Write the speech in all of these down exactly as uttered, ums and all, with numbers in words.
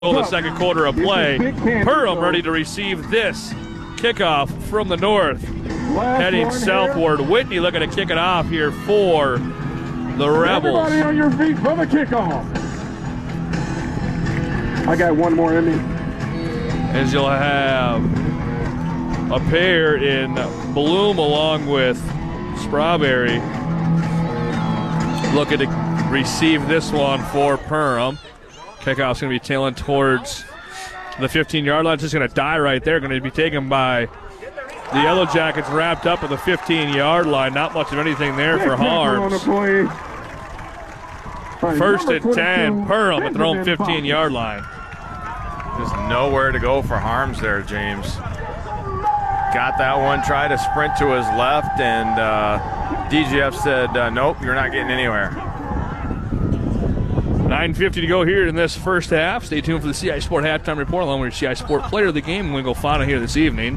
The second quarter of play. Perham ready to receive this kickoff from the north. Heading southward. Whitney looking to kick it off here for the Rebels. Everybody on your feet for the kickoff. I got one more in me. As you'll have a pair in Bloom along with Strawberry looking to receive this one for Perham. Kickoff's going to be tailing towards the fifteen-yard line. It's just going to die right there. Going to be taken by the Yellow Jackets, wrapped up at the fifteen-yard line. Not much of anything there for Harms. First and ten, Perham at their own fifteen-yard line. Just nowhere to go for Harms there, James. Got that one, tried to sprint to his left, and uh, D G F said, uh, nope, you're not getting anywhere. nine fifty to go here in this first half. Stay tuned for the C I Sport Halftime Report along with your C I Sport Player of the Game, Wingo Fana, here this evening.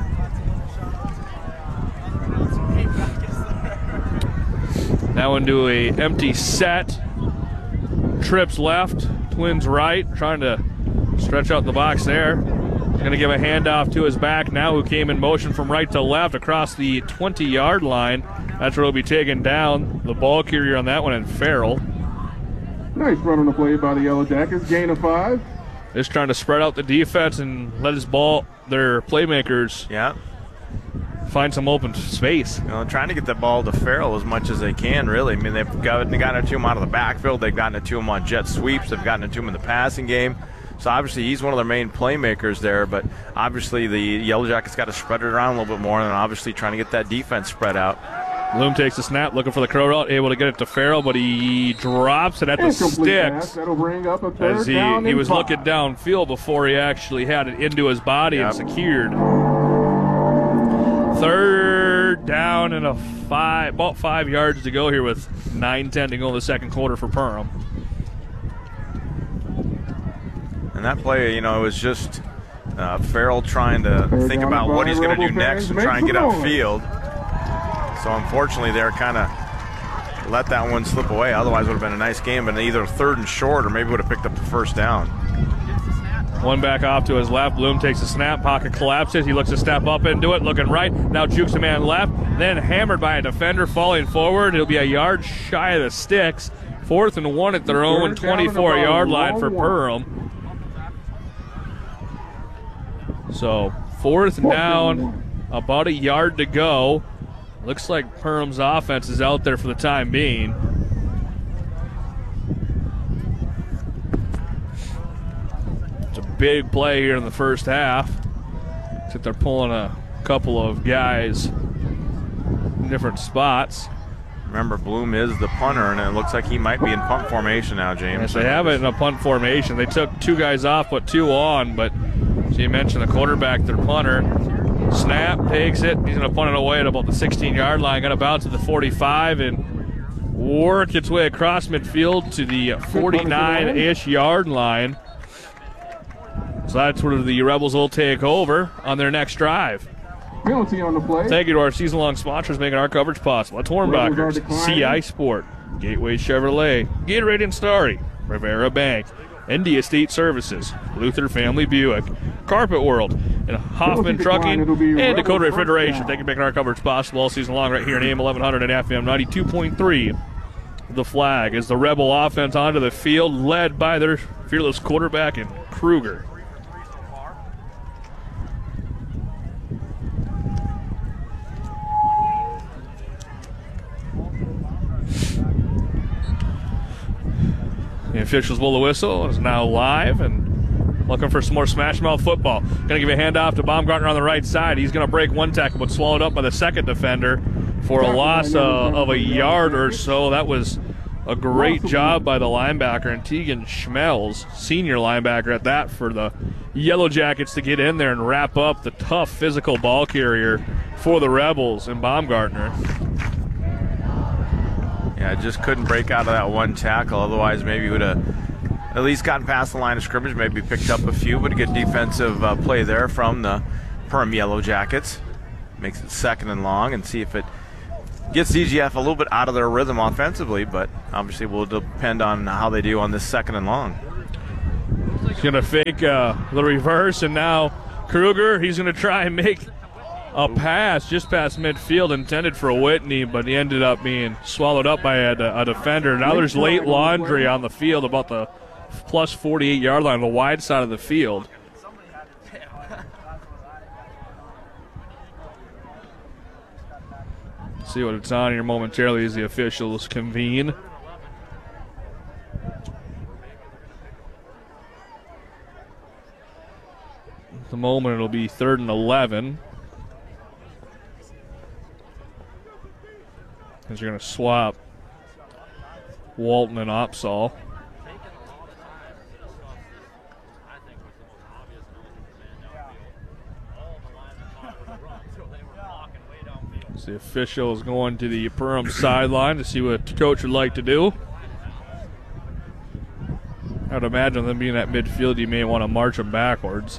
Now into a empty set. Trips left, Twins right, trying to stretch out the box there. Going to give a handoff to his back now, who came in motion from right to left across the twenty-yard line. That's where he'll be taken down. The ball carrier on that one, and Farrell. Nice run on the play by the Yellow Jackets. Gain of five. Just trying to spread out the defense and let his ball, their playmakers, yeah, find some open space. You know, trying to get the ball to Farrell as much as they can, really. I mean, they've got, they gotten it to him out of the backfield. They've gotten it to him on jet sweeps. They've gotten it to him in the passing game. So obviously he's one of their main playmakers there, but obviously the Yellow Jackets got to spread it around a little bit more, and obviously trying to get that defense spread out. Bloom takes the snap, looking for the crow route, able to get it to Farrell, but he drops it at the sticks. That'll bring up a third as he, down he was five. looking downfield before he actually had it into his body Yep. and secured. Third down and a five, about five yards to go here with nine ten to go in the second quarter for Perham. And that play, you know, it was just uh, Farrell trying to Third think down about and what he's going to five, do Rebel next fans, and make try and get some noise. upfield. So unfortunately, they're kind of let that one slip away. Otherwise, it would have been a nice game, but either third and short or maybe would have picked up the first down. One back off to his left. Bloom takes a snap. Pocket collapses. He looks to step up into it. Looking right. Now jukes a man left. Then hammered by a defender falling forward. It'll be a yard shy of the sticks. Fourth and one at their own twenty-four-yard line for Perham. So fourth down, about a yard to go. Looks like Perham's offense is out there for the time being. It's a big play here in the first half. Except they're pulling a couple of guys in different spots. Remember, Bloom is the punter, and it looks like he might be in punt formation now, James. Yes, they have it in a punt formation. They took two guys off, put two on, but as you mentioned, the quarterback, their punter, snap, takes it. He's going to punt it away at about the sixteen-yard line. Going to bounce to the forty-five and work its way across midfield to the forty-nine-ish yard line. So that's where the Rebels will take over on their next drive. Penalty on the play. Thank you to our season-long sponsors making our coverage possible. It's Hornbachers, C I Sport, Gateway Chevrolet, Gatorade and Starry, Rivera Bank, India State Services, Luther Family Buick, Carpet World, and Hoffman Trucking, and Dakota Refrigeration. Thank you for making our coverage possible all season long right here in A M eleven hundred and F M ninety-two point three. The Flag is the Rebel offense onto the field, led by their fearless quarterback in Kruger. The officials blow the whistle. Is now live and looking for some more smash mouth football. Going to give a handoff to Baumgartner on the right side. He's going to break one tackle, but swallowed up by the second defender for a loss uh, of a yard or so. That was a great job by the linebacker, and Tegan Schmelz, senior linebacker at that, for the Yellow Jackets to get in there and wrap up the tough physical ball carrier for the Rebels and Baumgartner. Yeah, just couldn't break out of that one tackle. Otherwise, maybe he would have at least gotten past the line of scrimmage, maybe picked up a few, but a good defensive uh, play there from the Perham Yellow Jackets. Makes it second and long, and see if it gets D G F a little bit out of their rhythm offensively, but obviously will depend on how they do on this second and long. going to fake uh, the reverse, and now Kruger, he's going to try and make a pass just past midfield intended for Whitney, but he ended up being swallowed up by a, a defender. Now there's late laundry on the field about the plus forty-eight yard line, the wide side of the field. See what it's on here momentarily as the officials convene. At the moment it'll be third and eleven. As you're going to swap Walton and Opsahl. So the official is going to the Perham sideline to see what the coach would like to do. I would imagine them being at midfield, you may want to march them backwards.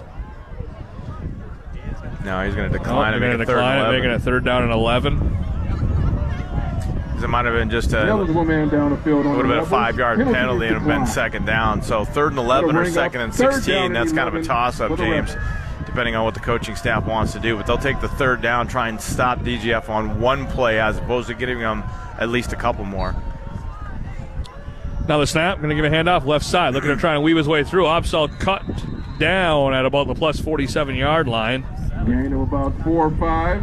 No, he's going to decline oh, and make going to it third decline and it, making it third down and eleven. It might have been just a, eligible man down the field. It would have been a five-yard penalty, penalty and it would have been second down. So third and eleven or second and sixteen, that's kind of a toss-up, James, depending on what the coaching staff wants to do. But they'll take the third down, try and stop D G F on one play as opposed to giving them at least a couple more. Now the snap, going to give a handoff left side, looking to try and weave his way through. Opsahl cut down at about the plus forty-seven yard line. Gain of about four or five.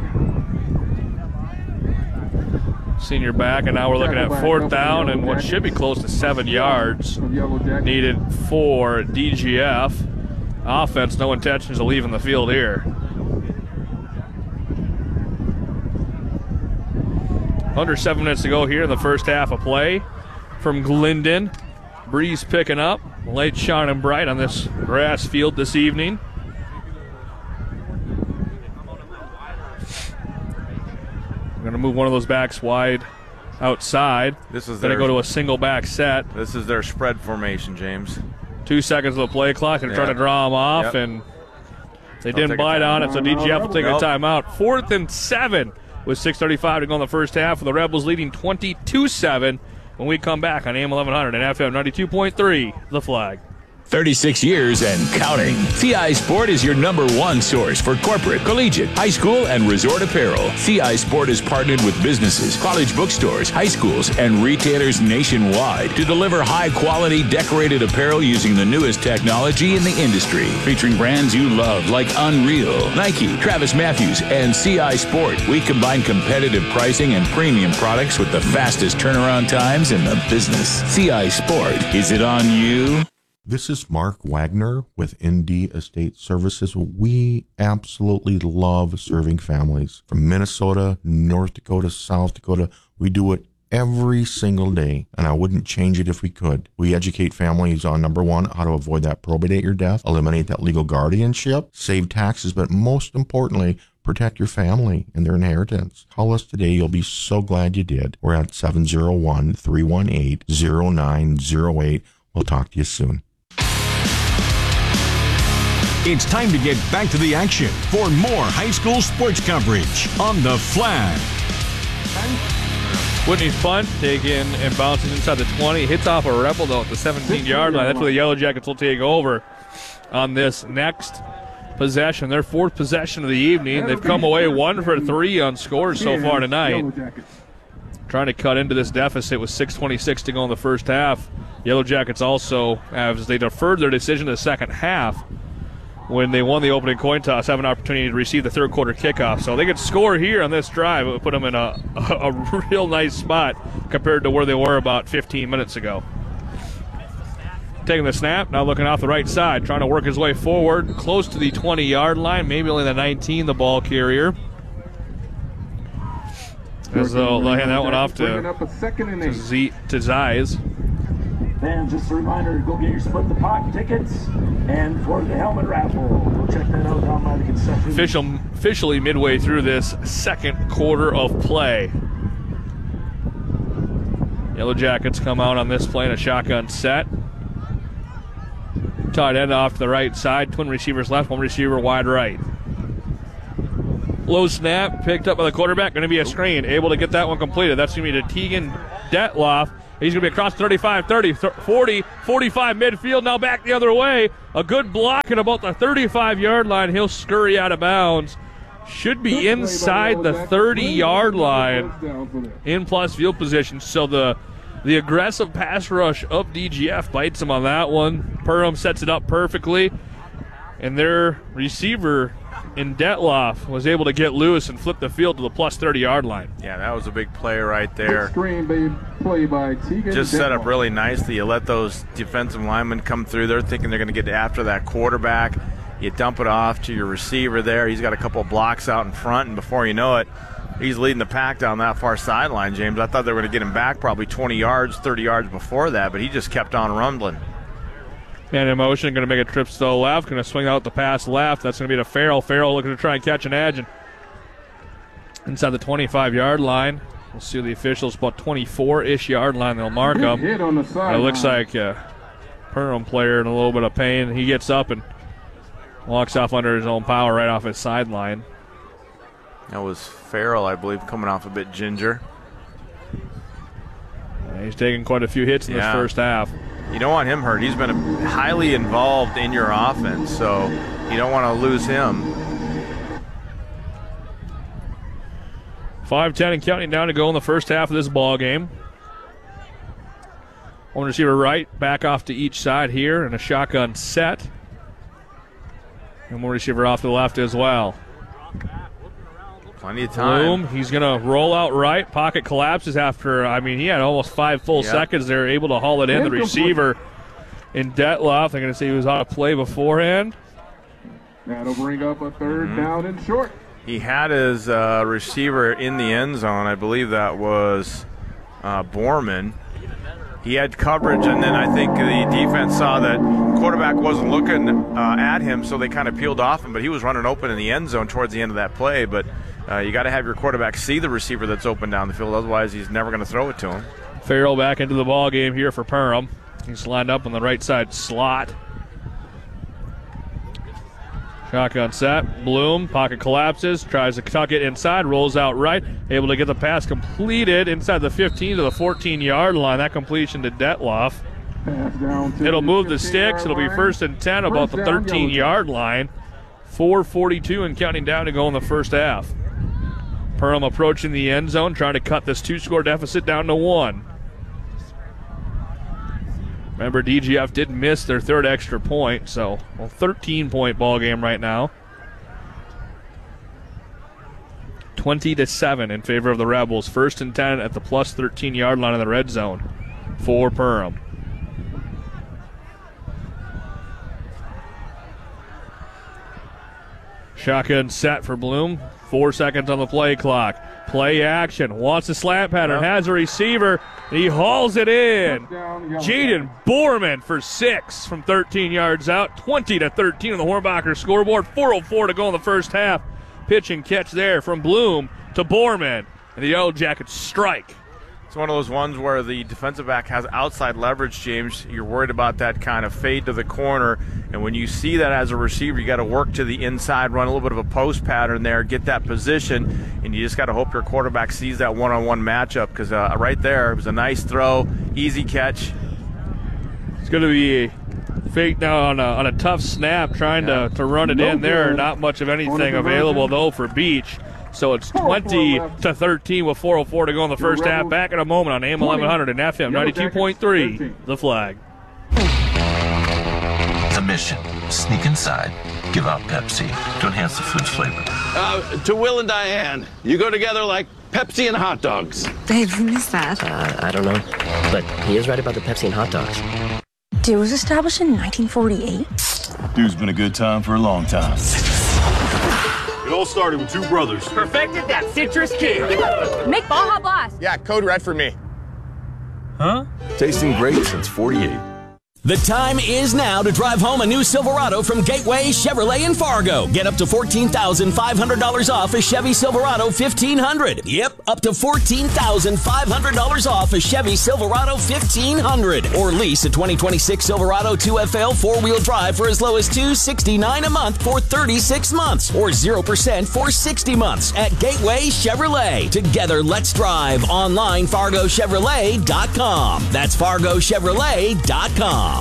Senior back, and now we're looking at fourth down and what should be close to seven yards needed for D G F. Offense, no intentions of leaving the field here. Under seven minutes to go here in the first half of play from Glendon. Breeze picking up, light shining bright on this grass field this evening. We're going to move one of those backs wide outside. This is going to their, go to a single back set. This is their spread formation, James. Two seconds of the play clock. They're yep. trying to draw them off, yep. and they They'll didn't bite on it, so D G F will take nope. a timeout. Fourth and seven with six thirty-five to go in the first half, with the Rebels leading twenty-two seven when we come back on A M eleven hundred and F M ninety-two point three, The Flag. thirty-six years and counting. C I Sport is your number one source for corporate, collegiate, high school, and resort apparel. C I Sport has partnered with businesses, college bookstores, high schools, and retailers nationwide to deliver high-quality decorated apparel using the newest technology in the industry. Featuring brands you love like Unreal, Nike, Travis Matthews, and C I Sport. We combine competitive pricing and premium products with the fastest turnaround times in the business. C I Sport. Is it on you? This is Mark Wagner with N D Estate Services. We absolutely love serving families from Minnesota, North Dakota, South Dakota. We do it every single day, and I wouldn't change it if we could. We educate families on, number one, how to avoid that probate or death, eliminate that legal guardianship, save taxes, but most importantly, protect your family and their inheritance. Call us today. You'll be so glad you did. We're at seven oh one, three one eight, oh nine oh eight. We'll talk to you soon. It's time to get back to the action for more high school sports coverage on The Flag. Whitney's punt taken and bounces inside the twenty. Hits off a Rebel, though, at the seventeen yard line. That's where the Yellow Jackets will take over on this next possession. Their fourth possession of the evening. They've come away one for three on scores so far tonight. Trying to cut into this deficit with six twenty-six to go in the first half. Yellow Jackets also, as they deferred their decision to the second half, when they won the opening coin toss, have an opportunity to receive the third quarter kickoff. So they could score here on this drive. It would put them in a, a, a real nice spot compared to where they were about fifteen minutes ago. Taking the snap, now looking off the right side, trying to work his way forward, close to the twenty yard line, maybe only the nineteen, the ball carrier. As they'll, they'll hand that one off to, to, Z, to Zeiss. Fans, just a reminder to go get your Split the Pot tickets and for the helmet raffle. Go check that out down by the concession. Official, officially midway through this second quarter of play. Yellow Jackets come out on this play in a shotgun set. Tight end off to the right side. Twin receivers left, one receiver wide right. Low snap, picked up by the quarterback. Going to be a screen. Able to get that one completed. That's going to be to Tegan Detloff. He's going to be across thirty-five, thirty, forty, forty-five midfield. Now back the other way. A good block at about the thirty-five-yard line. He'll scurry out of bounds. Should be inside the thirty-yard line in plus field position. So the the aggressive pass rush of D G F bites him on that one. Perham sets it up perfectly. And their receiver in Detloff was able to get loose and flip the field to the plus thirty-yard line. Yeah, that was a big play right there. Screen play by Tegan. Just set up really nicely. You let those defensive linemen come through. They're thinking they're going to get after that quarterback. You dump it off to your receiver there. He's got a couple of blocks out in front, and before you know it, he's leading the pack down that far sideline, James. I thought they were going to get him back probably twenty yards, thirty yards before that, but he just kept on rumbling. Man in motion, going to make a trip to the left, going to swing out the pass left. That's going to be to Farrell. Farrell looking to try and catch an edge. And inside the twenty-five-yard line, we'll see the officials, about twenty-four-ish yard line. They'll mark him. Hit on the side. It looks like a Perham player in a little bit of pain. He gets up and walks off under his own power right off his sideline. That was Farrell, I believe, coming off a bit ginger. Yeah, he's taken quite a few hits in yeah. this first half. You don't want him hurt. He's been highly involved in your offense, so you don't want to lose him. five ten and counting down to go in the first half of this ball game. One receiver right, back off to each side here in a shotgun set. And one receiver off to the left as well. Plenty of time. Bloom, he's going to roll out right. Pocket collapses after, I mean, he had almost five full yep. seconds there, able to haul it in. The receiver in Detloff, they're going to say he was out of play beforehand. That'll bring up a third mm-hmm. down and short. He had his uh, receiver in the end zone. I believe that was uh, Borman. He had coverage, and then I think the defense saw that quarterback wasn't looking uh, at him, so they kind of peeled off him, but he was running open in the end zone towards the end of that play. But uh, you got to have your quarterback see the receiver that's open down the field, otherwise he's never going to throw it to him. Farrell back into the ball game here for Perham. He's lined up on the right side slot. Shotgun set. Bloom, pocket collapses, tries to tuck it inside, rolls out right, able to get the pass completed inside the fifteen to the fourteen-yard line. That completion to Detloff. It'll move the sticks. It'll be first and ten, about the thirteen-yard line. four forty-two and counting down to go in the first half. Perham approaching the end zone, trying to cut this two-score deficit down to one. Remember, D G F did miss their third extra point, so a thirteen-point ball game right now. twenty to seven in favor of the Rebels. First and ten at the plus thirteen-yard line in the red zone for Perham. Shotgun set for Bloom. Four seconds on the play clock. Play action. Wants a slant pattern. Has a receiver. He hauls it in. Jaden Borman for six from thirteen yards out. twenty to thirteen on the Hornbacher scoreboard. four oh four to go in the first half. Pitch and catch there from Bloom to Borman. And the Yellow Jackets strike. It's one of those ones where the defensive back has outside leverage, James. You're worried about that kind of fade to the corner. And when you see that as a receiver, you got to work to the inside, run a little bit of a post pattern there, get that position, and you just got to hope your quarterback sees that one-on-one matchup because uh, right there, it was a nice throw, easy catch. It's going to be a fake now on a, on a tough snap, trying yeah. to, to run it no in there. Good. Not much of anything available, though, for Beach. So it's twenty to thirteen with four oh four to go in the first half. Back in a moment on A M eleven hundred and F M ninety-two point three, The Flag. The mission, sneak inside, give out Pepsi to enhance the food's flavor. Uh, to Will and Diane, you go together like Pepsi and hot dogs. Babe, who is that? Uh, I don't know, but he is right about the Pepsi and hot dogs. Dude was established in nineteen forty-eight. Dude's been a good time for a long time. It all started with two brothers. Perfected that citrus kick. Make Baja Blast. Yeah, code red for me. Huh? Tasting great since forty-eight. The time is now to drive home a new Silverado from Gateway Chevrolet in Fargo. Get up to fourteen thousand five hundred dollars off a Chevy Silverado fifteen hundred dollars. Yep, up to fourteen thousand five hundred dollars off a Chevy Silverado fifteen hundred dollars. Or lease a twenty twenty-six Silverado two F L four-wheel drive for as low as two hundred sixty-nine dollars a month for thirty-six months. Or zero percent for sixty months at Gateway Chevrolet. Together, let's drive. Online, fargo chevrolet dot com. That's fargo chevrolet dot com.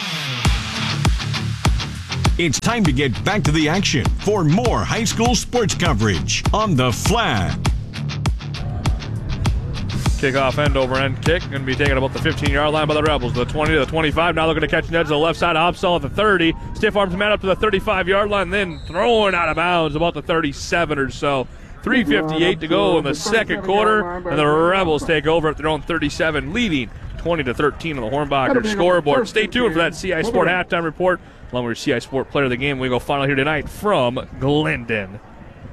It's time to get back to the action for more high school sports coverage on The Flag. Kickoff end over end kick. Going to be taken about the fifteen-yard line by the Rebels. The twenty to the twenty-five. Now looking to catch an edge to the left side. Opsal at the thirty. Stiff arms man up to the thirty-five-yard line. Then throwing out of bounds about the thirty-seven or so. three fifty-eight to go in the second quarter. And the Rebels take over at their own thirty-seven, leading twenty to thirteen on the Hornbacher scoreboard. Stay tuned for that C I Sport halftime report. Along with your C I Sport player of the game. We go final here tonight from Glendon.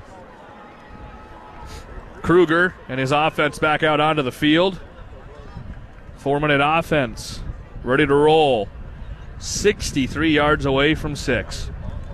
Kruger and his offense back out onto the field. Four-minute offense. Ready to roll. sixty-three yards away from six.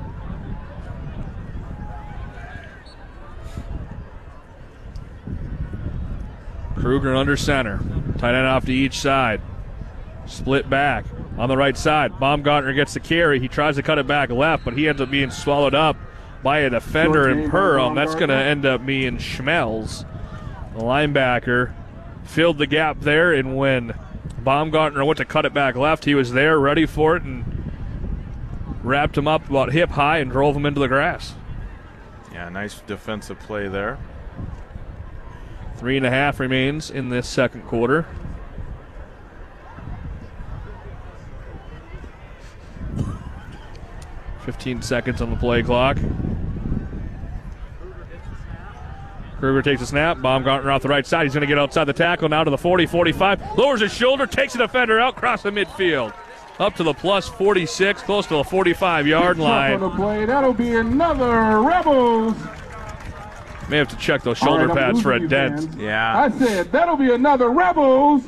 Kruger under center. Tight end off to each side. Split back on the right side. Baumgartner gets the carry. He tries to cut it back left, but he ends up being swallowed up by a defender in Perham. That's going to end up being Schmelz. The linebacker filled the gap there, and when Baumgartner went to cut it back left, he was there ready for it and wrapped him up about hip high and drove him into the grass. Yeah, nice defensive play there. Three and a half remains in this second quarter. fifteen seconds on the play clock. Kruger takes a snap. Baumgartner off the right side. He's going to get outside the tackle now to the forty, forty-five. Lowers his shoulder, takes a defender out, across the midfield. Up to the plus forty-six, close to the forty-five-yard line. On the play. That'll be another Rebels. May have to check those shoulder right, pads for a you, dent. man. Yeah. I said that'll be another Rebels.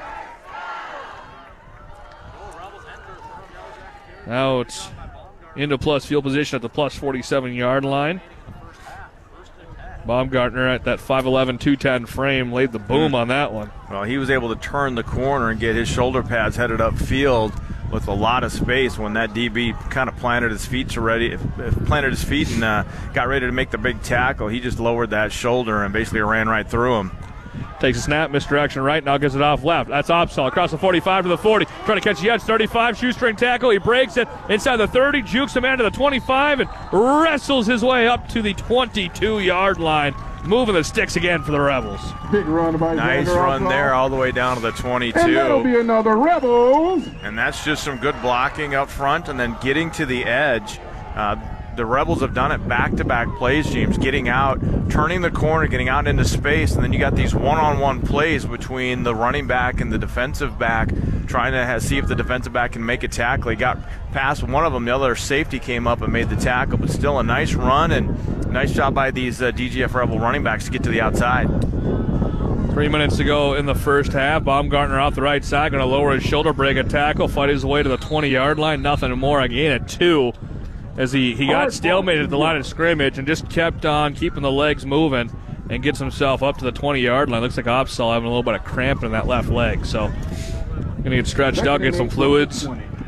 Now it's into plus field position at the plus forty-seven-yard line. Baumgartner at that five eleven, two ten frame laid the boom on that one. Well, he was able to turn the corner and get his shoulder pads headed upfield with a lot of space when that D B kind of planted his feet to ready, planted his feet and uh, got ready to make the big tackle. He just lowered that shoulder and basically ran right through him. Takes a snap, misdirection right, now gives it off left. That's Opsal across the forty-five to the forty. Trying to catch the edge, thirty-five, shoestring tackle. He breaks it inside the thirty, jukes a man to the twenty-five, and wrestles his way up to the twenty-two-yard line. Moving the sticks again for the Rebels. Big run by Nice Xander run Opsal. there all the way down to the twenty-two. And that'll be another Rebels. And that's just some good blocking up front and then getting to the edge. Uh, the Rebels have done it back-to-back plays, James, getting out, turning the corner, getting out into space, and then you got these one-on-one plays between the running back and the defensive back, trying to have, see if the defensive back can make a tackle. He got past one of them. The other safety came up and made the tackle, but still a nice run and nice job by these uh, D G F Rebel running backs to get to the outside. Three minutes to go in the first half. Baumgartner off the right side, going to lower his shoulder, break a tackle, fight his way to the twenty-yard line. Nothing more. A gain of two as he, he got stalemated at the line of scrimmage and just kept on keeping the legs moving and gets himself up to the twenty-yard line. Looks like Opsal having a little bit of cramp in that left leg. So going to get stretched out, get some fluids.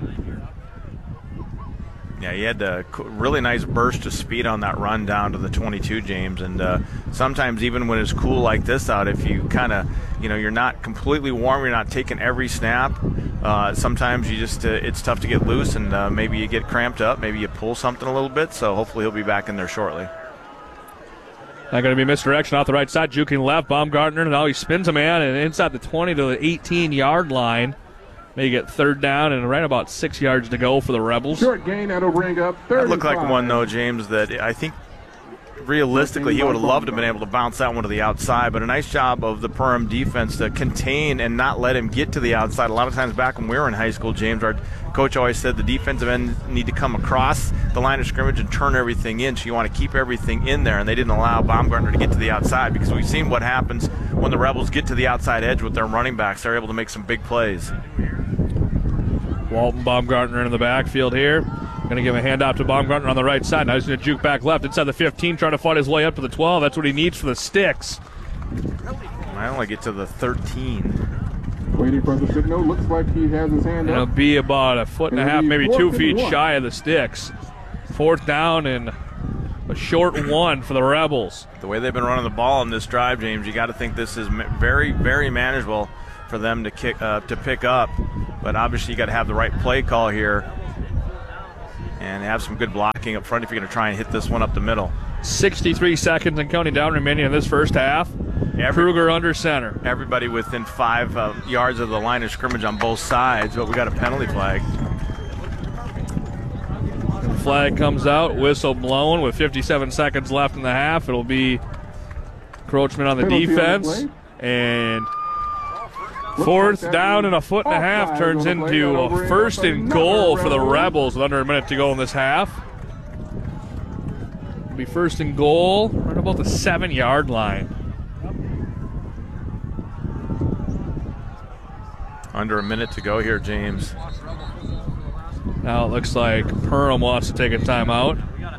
Yeah, he had a really nice burst of speed on that run down to the twenty-two, James. And uh, sometimes even when it's cool like this out, if you kind of, you know, you're not completely warm, you're not taking every snap, uh, sometimes you just, uh, it's tough to get loose and uh, maybe you get cramped up, maybe you pull something a little bit. So hopefully he'll be back in there shortly. Not going to be misdirection off the right side, juking left. Baumgartner, now he spins a man and inside the twenty to the eighteen-yard line. May get third down and right about six yards to go for the Rebels. Short gain, that'll bring up thirty-five. That looked like one, though, James, that I think realistically he would have loved to have been able to bounce that one to the outside, but a nice job of the Perham defense to contain and not let him get to the outside. A lot of times back when we were in high school, James, our coach always said the defensive end need to come across the line of scrimmage and turn everything in, so you want to keep everything in there, and they didn't allow Baumgartner to get to the outside because we've seen what happens when the Rebels get to the outside edge with their running backs. They're able to make some big plays. Walton Baumgartner in the backfield here. Going to give a handoff to Baumgartner on the right side. Now he's going to juke back left inside the fifteen, trying to fight his way up to the twelve. That's what he needs for the sticks. I only get to the thirteen. Waiting for the signal. Looks like he has his hand It'll up. be about a foot and a half, maybe two feet one. shy of the sticks. Fourth down and a short one for the Rebels. The way they've been running the ball in this drive, James, you got to think this is very, very manageable for them to kick uh, to pick up. But obviously you got to have the right play call here and have some good blocking up front if you're going to try and hit this one up the middle. sixty-three seconds and counting down remaining in this first half. Every, Kruger under center. Everybody within five uh, yards of the line of scrimmage on both sides, but we got a penalty flag. The flag comes out, whistle blown with fifty-seven seconds left in the half. It'll be encroachment on the Penalty defense. on the And fourth down and a foot and a half turns into a first and goal for the Rebels with under a minute to go in this half. It'll be first and goal right about the seven-yard line. Under a minute to go here, James. Now it looks like Perham wants to take a timeout.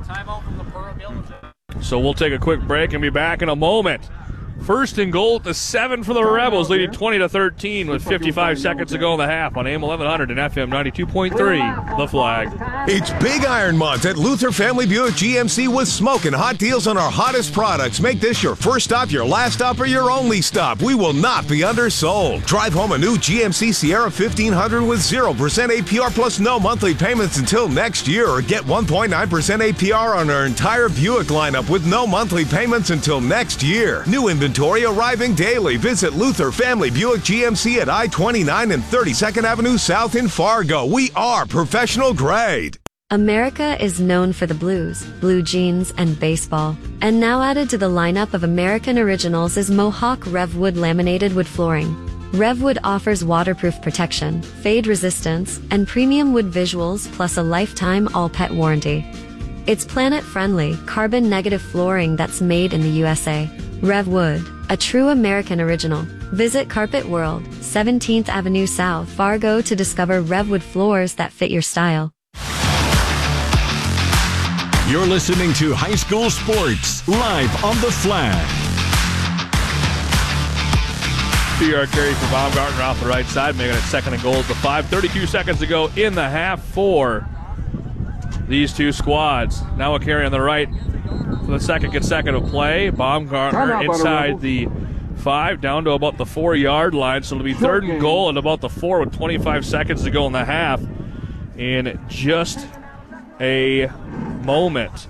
So we'll take a quick break and be back in a moment. First and goal at the seven for the Rebels, leading twenty to thirteen with fifty-five seconds to go in the half on A M eleven hundred and F M ninety-two point three, The Flag. It's Big Iron Month at Luther Family Buick G M C with smoking hot deals on our hottest products. Make this your first stop, your last stop, or your only stop. We will not be undersold. Drive home a new G M C Sierra fifteen hundred with zero percent A P R plus no monthly payments until next year, or get one point nine percent A P R on our entire Buick lineup with no monthly payments until next year. New inventory arriving daily. Visit Luther Family Buick G M C at I twenty-nine and thirty-second Avenue South in Fargo. We are professional grade. America is known for the blues, blue jeans, and baseball. And now added to the lineup of American Originals is Mohawk Revwood laminated wood flooring. Revwood offers waterproof protection, fade resistance, and premium wood visuals plus a lifetime all-pet warranty. It's planet-friendly, carbon-negative flooring that's made in the U S A. Revwood, a true American original. Visit Carpet World, seventeenth Avenue South, Fargo to discover Revwood floors that fit your style. You're listening to High School Sports, live on The Flag. Two-yard carry for Baumgartner off the right side, making it second and goal at the five. thirty-two seconds to go in the half for these two squads. Now a carry on the right for the second consecutive play. Baumgartner inside the five, down to about the four-yard line. So it'll be third and goal at about the four with twenty-five seconds to go in the half. In just a moment.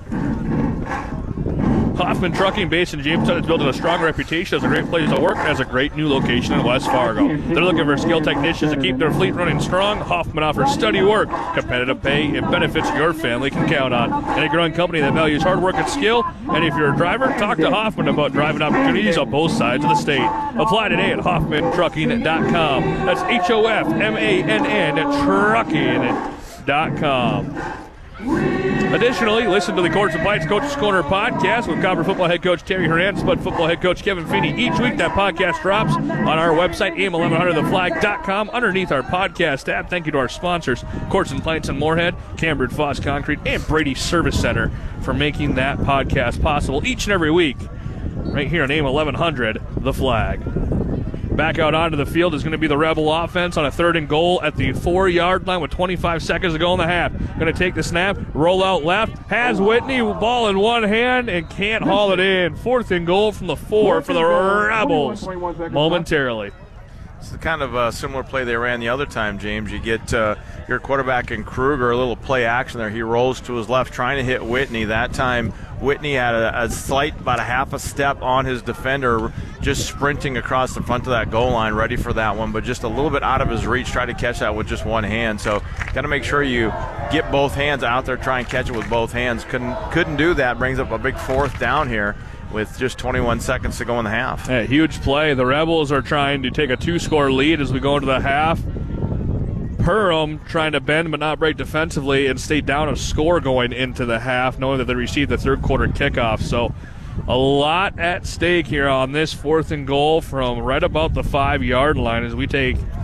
Hoffman Trucking, based in Jamestown, is building a strong reputation as a great place to work and has a great new location in West Fargo. They're looking for skilled technicians to keep their fleet running strong. Hoffman offers steady work, competitive pay, and benefits your family can count on. And a growing company that values hard work and skill. And if you're a driver, talk to Hoffman about driving opportunities on both sides of the state. Apply today at Hoffman Trucking dot com. That's H O F M A N N Trucking dot com. Additionally, listen to the Courts and Bites Coach's Corner podcast with Copper football head coach Terry Horan, Spud football head coach Kevin Finney. Each week, that podcast drops on our website, A M eleven hundred the flag dot com, underneath our podcast tab. Thank you to our sponsors, Courts and Pints in Moorhead, Cambridge Foss Concrete, and Brady Service Center for making that podcast possible each and every week, right here on A M eleven hundred The Flag. Back out onto the field is going to be the Rebel offense on a third and goal at the four-yard line with twenty-five seconds to go in the half. Going to take the snap, roll out left, has Whitney, ball in one hand, and can't haul it in. Fourth and goal from the four for the Rebels momentarily. It's the kind of uh, similar play they ran the other time, James. You get uh, your quarterback in Kruger, a little play action there. He rolls to his left, trying to hit Whitney. That time, Whitney had a, a slight, about a half a step on his defender, just sprinting across the front of that goal line, ready for that one, but just a little bit out of his reach, try to catch that with just one hand. So got to make sure you get both hands out there, try and catch it with both hands. Couldn't couldn't do that. Brings up a big fourth down here with just twenty-one seconds to go in the half. A huge play. The Rebels are trying to take a two-score lead as we go into the half. Perham trying to bend but not break defensively and stay down a score going into the half, knowing that they received the third quarter kickoff. So a lot at stake here on this fourth and goal from right about the five-yard line as we take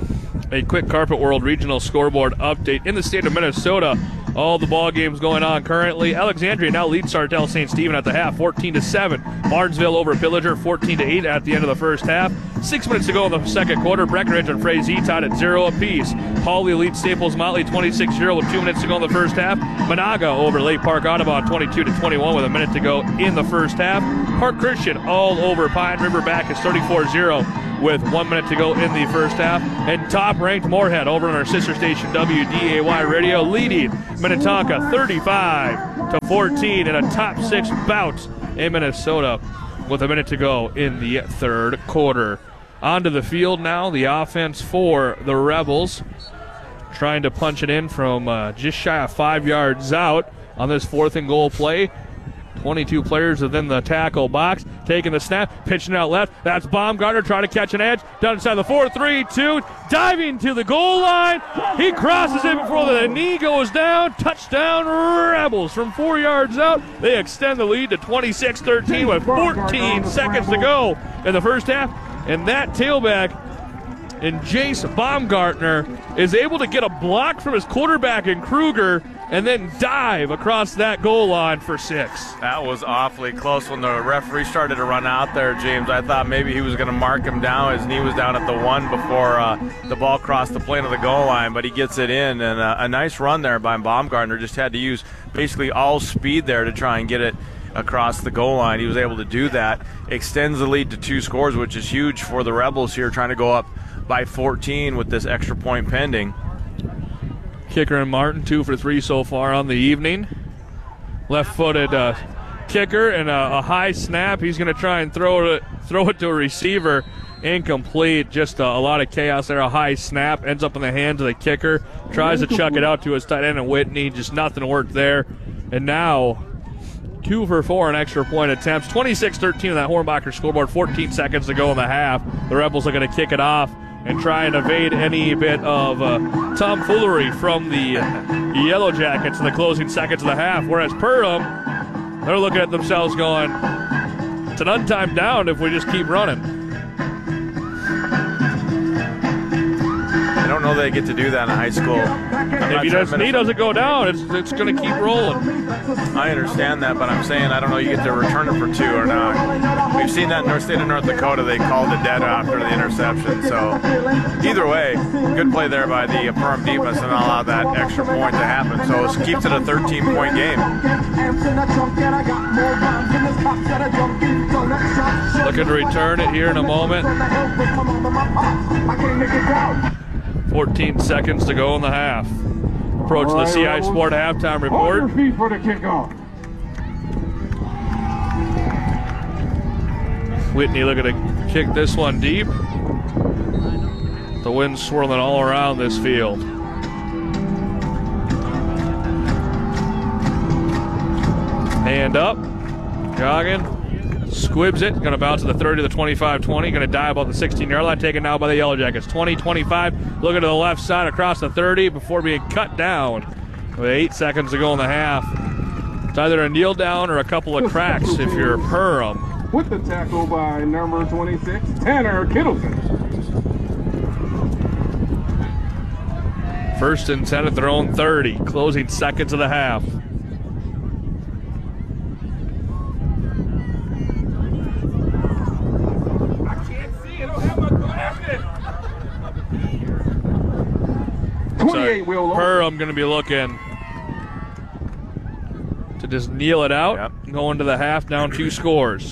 A quick Carpet World Regional scoreboard update in the state of Minnesota. All the ball games going on currently. Alexandria now leads Sartell Saint Stephen at the half, fourteen to seven. Martinsville over Pillager, fourteen to eight at the end of the first half. Six minutes to go in the second quarter. Breckenridge and Frazee tied at zero apiece. Hawley leads Staples Motley twenty-six zero with two minutes to go in the first half. Monaga over Lake Park Audubon twenty-two to twenty-one with a minute to go in the first half. Park Christian all over Pine River Bacchus thirty-four zero with one minute to go in the first half. And top-ranked Moorhead over on our sister station W D A Y Radio leading Minnetonka thirty-five to fourteen in a top six bout in Minnesota with a minute to go in the third quarter. Onto the field now, the offense for the Rebels, trying to punch it in from uh, just shy of five yards out on this fourth and goal play. twenty-two players within the tackle box, taking the snap, pitching out left. That's Baumgartner trying to catch an edge. Down inside the four three two, diving to the goal line. He crosses it before the knee goes down. Touchdown Rebels from four yards out. They extend the lead to twenty-six thirteen with fourteen seconds to go in the first half. And that tailback in Jace Baumgartner is able to get a block from his quarterback in Kruger and then dive across that goal line for six. That was awfully close when the referee started to run out there, James. I thought maybe he was going to mark him down. His knee was down at the one before uh, the ball crossed the plane of the goal line, but he gets it in. And uh, a nice run there by Baumgartner. Just had to use basically all speed there to try and get it across the goal line. He was able to do that. Extends the lead to two scores, which is huge for the Rebels here, trying to go up by fourteen with this extra point pending. Kicker and Martin, two for three so far on the evening. Left-footed uh, kicker and a, a high snap. He's going to try and throw it, throw it to a receiver. Incomplete. Just a, a lot of chaos there. A high snap ends up in the hands of the kicker. Tries to chuck it out to his tight end and Whitney. Just nothing worked there. And now two for four in extra point attempts. twenty-six thirteen on that Hornbacher scoreboard. fourteen seconds to go in the half. The Rebels are going to kick it off and try and evade any bit of uh, tomfoolery from the Yellow Jackets in the closing seconds of the half. Whereas Perham, they're looking at themselves going, it's an untimed down if we just keep running. I don't know they get to do that in high school. If he does, knee doesn't go down, it's, it's going to keep rolling. I understand that, but I'm saying I don't know you get to return it for two or not. We've seen that in the state of North Dakota. They called it dead after the interception. So either way, good play there by the Perham defense and allow that extra point to happen. So it keeps it a thirteen-point game. Looking to return it here in a moment. fourteen seconds to go in the half. Approach right, the C I Sport halftime report. Hold your feet for the kickoff. Whitney looking to kick this one deep. The wind swirling all around this field. Hand up. Jogging. Squibs it. Going to bounce to the thirty, the twenty-five twenty. Going to dive on the sixteen-yard line. Taken now by the Yellow Jackets. twenty twenty-five. Looking to the left side across the thirty before being cut down. With eight seconds to go in the half. It's either a kneel down or a couple of cracks if you're Perham. With the tackle by number twenty-six, Tanner Kittleson. First and ten at their own thirty. Closing seconds of the half. twenty-eight will Perham going to be looking to just kneel it out, yep. Going to the half, down two scores.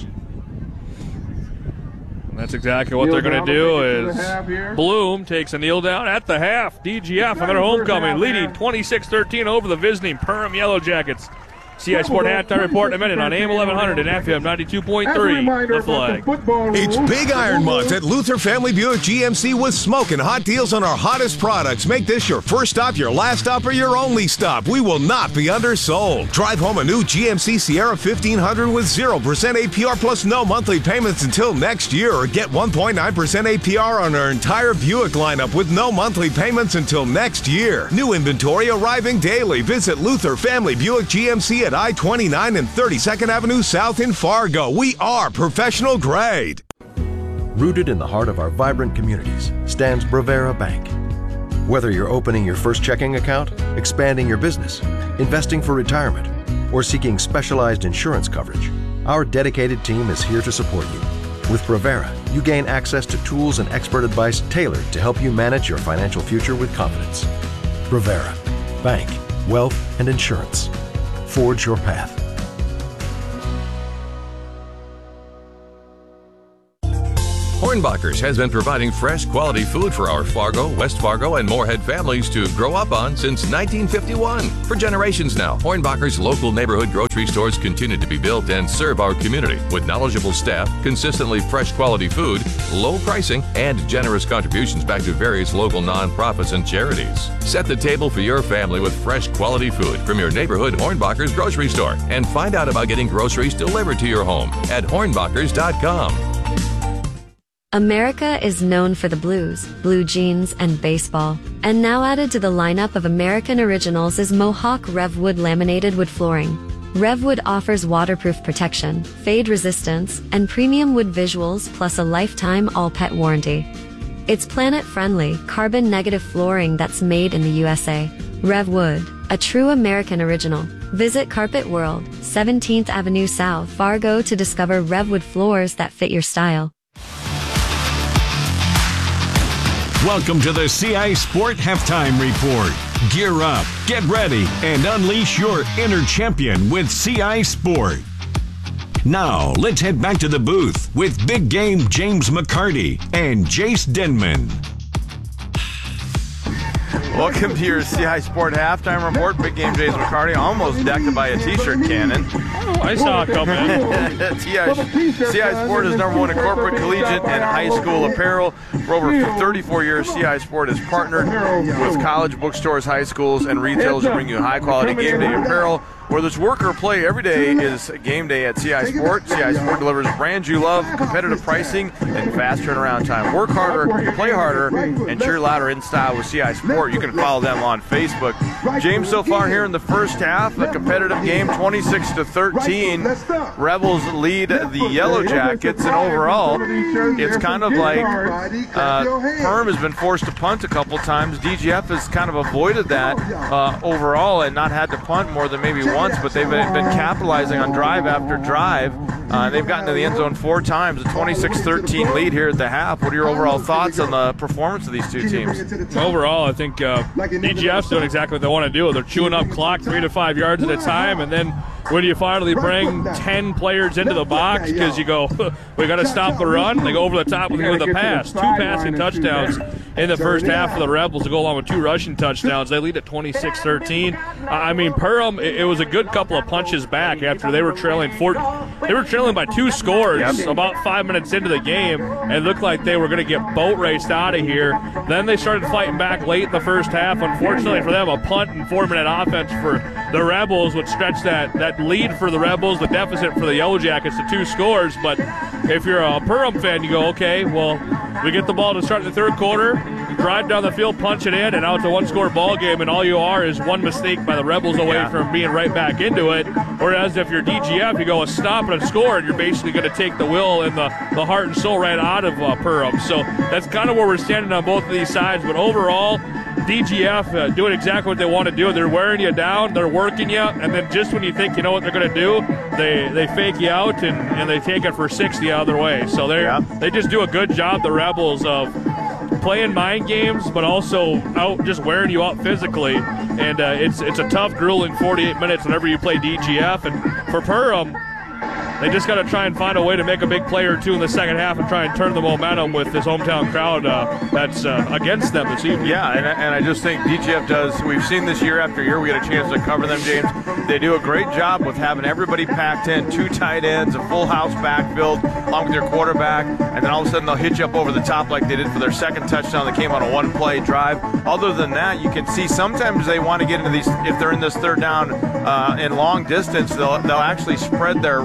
And that's exactly what kneel they're going to do is Bloom takes a kneel down at the half. D G F on their homecoming, leading twenty-six thirteen over the visiting Perham Yellow Jackets. C I Sport halftime report in a minute on A M eleven hundred and F M ninety-two point three. The Flag. It's Big Iron Month at Luther Family Buick G M C with smoking hot deals on our hottest products. Make this your first stop, your last stop, or your only stop. We will not be undersold. Drive home a new G M C Sierra fifteen hundred with zero percent A P R plus no monthly payments until next year, or get one point nine percent A P R on our entire Buick lineup with no monthly payments until next year. New inventory arriving daily. Visit Luther Family Buick G M C at I twenty-nine and thirty-second Avenue South in Fargo. We are professional grade. Rooted in the heart of our vibrant communities stands Bravera Bank, Whether you're opening your first checking account, expanding your business, investing for retirement, or seeking specialized insurance coverage, our dedicated team is here to support you. With Provera, you gain access to tools and expert advice tailored to help you manage your financial future with confidence. Provera, bank, wealth, and insurance. Forge your path. Hornbachers has been providing fresh, quality food for our Fargo, West Fargo, and Moorhead families to grow up on since nineteen fifty-one. For generations now, Hornbachers' local neighborhood grocery stores continue to be built and serve our community with knowledgeable staff, consistently fresh quality food, low pricing, and generous contributions back to various local nonprofits and charities. Set the table for your family with fresh, quality food from your neighborhood Hornbachers grocery store and find out about getting groceries delivered to your home at hornbachers dot com. America is known for the blues, blue jeans, and baseball. And now added to the lineup of American originals is Mohawk Revwood laminated wood flooring. Revwood offers waterproof protection, fade resistance, and premium wood visuals plus a lifetime all-pet warranty. It's planet-friendly, carbon-negative flooring that's made in the U S A. Revwood, a true American original. Visit Carpet World, seventeenth Avenue South, Fargo to discover Revwood floors that fit your style. Welcome to the C I Sport Halftime Report. Gear up, get ready, and unleash your inner champion with C I Sport. Now, let's head back to the booth with Big Game James McCarty and Jace Denman. Welcome to your C I Sport Halftime Report. Big Game James McCarty, almost decked by a t-shirt cannon. Oh, I saw it coming. C I, C I Sport is number one in corporate, collegiate, and high school apparel. For over thirty-four years, C I Sport has partnered with college bookstores, high schools, and retailers to bring you high-quality game day apparel. Whether it's work or play, every day is game day at C I Sport. C I Sport delivers brands you love, competitive pricing, and fast turnaround time. Work harder, play harder, and cheer louder in style with C I Sport. You can follow them on Facebook. James, so far here in the first half, a competitive game, twenty-six to thirteen. Rebels lead the Yellow Jackets, and overall, it's kind of like uh, Perm has been forced to punt a couple times. D G F has kind of avoided that uh, overall and not had to punt more than maybe once, but they've been, been capitalizing on drive after drive. Uh, they've gotten to the end zone four times, a twenty-six thirteen lead here at the half. What are your overall thoughts on the performance of these two teams? Overall, I think uh, D G F's doing exactly what they want to do. They're chewing up clock three to five yards at a time, and then when you finally bring ten players into the box because you go, we got to stop the run, they go over the top with the pass. Two passing touchdowns in the first half for the Rebels to go along with two rushing touchdowns. They lead at twenty-six thirteen. I mean, Perham, it was a good couple of punches back after they were trailing four. They were trailing by two scores yep. about five minutes into the game, and looked like they were going to get boat raced out of here. Then they started fighting back late in the first half. Unfortunately for them, a punt and four-minute offense for the Rebels would stretch that, that lead for the Rebels, the deficit for the Yellow Jackets to two scores. But if you're a Perham fan, you go, okay, well, we get the ball to start the third quarter, drive down the field, punch it in, and now it's a one-score ball game, and all you are is one mistake by the Rebels away yeah. from being right back into it. Whereas if you're D G F, you go a stop and a score, and you're basically going to take the will and the, the heart and soul right out of uh, Perham. So that's kind of where we're standing on both of these sides. But overall, D G F uh, doing exactly what they want to do. They're wearing you down, they're working you, and then just when you think you know what they're going to do, they they fake you out and, and they take it for sixty the other way. So they yeah. they just do a good job, the Rebels, of playing mind games, but also out just wearing you out physically. And uh, it's it's a tough, grueling forty-eight minutes whenever you play D G F. And for Perham, they just got to try and find a way to make a big play or two in the second half and try and turn the momentum with this hometown crowd uh, that's uh, against them this evening. Yeah, and, and I just think D G F does, we've seen this year after year, we get a chance to cover them, James. They do a great job with having everybody packed in, two tight ends, a full house backfield, along with their quarterback, and then all of a sudden they'll hit you up over the top like they did for their second touchdown that came on a one-play drive. Other than that, you can see sometimes they want to get into these, if they're in this third down uh, in long distance, they'll, they'll actually spread their running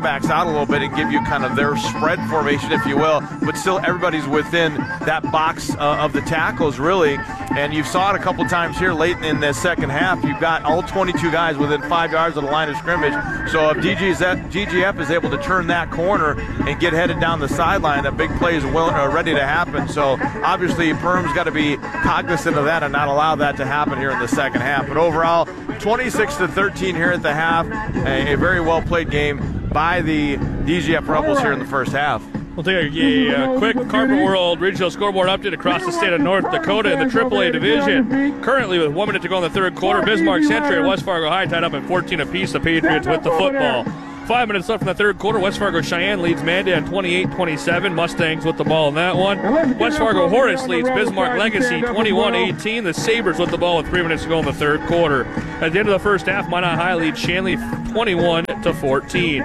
backs out a little bit and give you kind of their spread formation, if you will, but still everybody's within that box uh, of the tackles, really. And you saw it a couple times here late in the second half. You've got all twenty-two guys within five yards of the line of scrimmage. So if D G F is able to turn that corner and get headed down the sideline, that big play is well, uh, ready to happen. So obviously Perham's got to be cognizant of that and not allow that to happen here in the second half. But overall, twenty-six to thirteen here at the half. A, a very well played game by the D G F Rebels here in the first half. We'll take a, a, a quick Carpet World regional scoreboard update across the state of North Dakota in the triple A division. Currently, with one minute to go in the third quarter, Bismarck Century and West Fargo High tied up at fourteen apiece. The Patriots with the football. Five minutes left in the third quarter. West Fargo Cheyenne leads Mandan twenty-eight twenty-seven. Mustangs with the ball in that one. West Fargo Horace leads Bismarck Legacy twenty-one eighteen. The Sabres with the ball with three minutes to go in the third quarter. At the end of the first half, Minot High leads Shanley twenty-one to fourteen.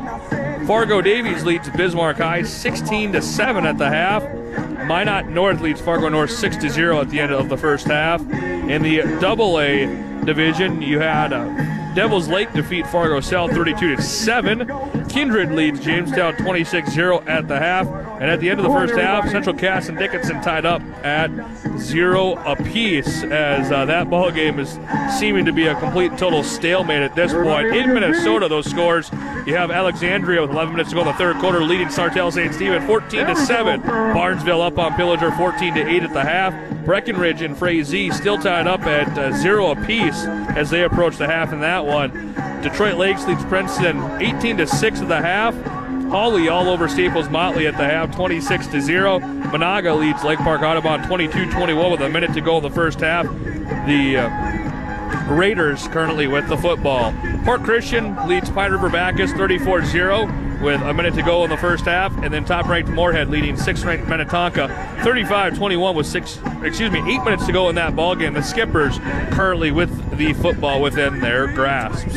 Fargo Davies leads Bismarck High sixteen to seven at the half. Minot North leads Fargo North six to zero at the end of the first half. In the double A division, you had uh, Devils Lake defeat Fargo South thirty-two to seven. Kindred leads Jamestown twenty-six zero at the half. And at the end of the first half, Central Cass and Dickinson tied up at zero apiece, as uh, that ball game is seeming to be a complete and total stalemate at this point. In Minnesota, those scores, you have Alexandria with eleven minutes to go in the third quarter, leading Sartell Saint Stephen fourteen to seven. Barnesville up on Pillager fourteen to eight at the half. Breckenridge and Frazee still tied up at uh, zero apiece as they approach the half in that one. Detroit Lakes leads Princeton eighteen to six at the half. Hawley all over Staples Motley at the half, twenty-six to zero. Monaga leads Lake Park Audubon twenty-two twenty-one with a minute to go in the first half. The uh, Raiders currently with the football. Port Christian leads Pine River Bacchus thirty-four zero with a minute to go in the first half, and then top-ranked Moorhead leading sixth-ranked Minnetonka thirty-five twenty-one with six, excuse me, eight minutes to go in that ball game. The Skippers currently with the football within their grasps.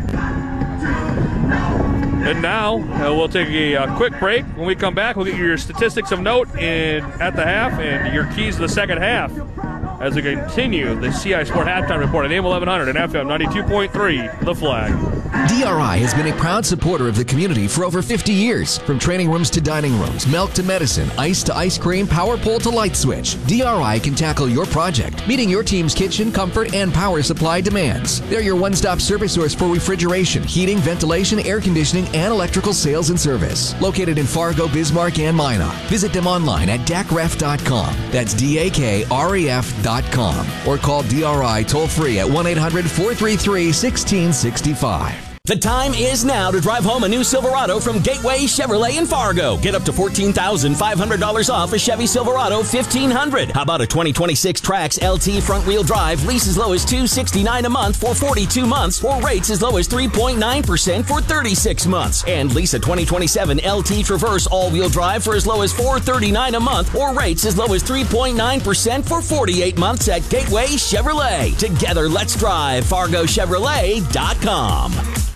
And now uh, we'll take a, a quick break. When we come back, we'll get your statistics of note in at the half and your keys to the second half as we continue the C I Sport Halftime Report on A M eleven hundred and F M ninety-two point three, The Flag. D R I has been a proud supporter of the community for over fifty years. From training rooms to dining rooms, milk to medicine, ice to ice cream, power pole to light switch, D R I can tackle your project, meeting your team's kitchen, comfort, and power supply demands. They're your one-stop service source for refrigeration, heating, ventilation, air conditioning, and electrical sales and service. Located in Fargo, Bismarck, and Minot. Visit them online at D A C R E F dot com. That's D A K R E F dot com. Or call D R I toll-free at one eight hundred four three three one six six five. The time is now to drive home a new Silverado from Gateway Chevrolet in Fargo. Get up to fourteen thousand five hundred dollars off a Chevy Silverado fifteen hundred dollars. How about a twenty twenty-six Trax L T front-wheel drive, lease as low as two hundred sixty-nine dollars a month for forty-two months, or rates as low as three point nine percent for thirty-six months. And lease a twenty twenty-seven L T Traverse all-wheel drive for as low as four hundred thirty-nine dollars a month, or rates as low as three point nine percent for forty-eight months at Gateway Chevrolet. Together, let's drive Fargo Chevrolet dot com.